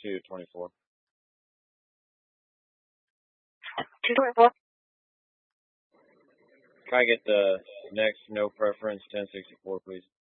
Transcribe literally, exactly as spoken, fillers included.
two twenty-four. two twenty-four. Can I get the next no preference ten sixty-four, please?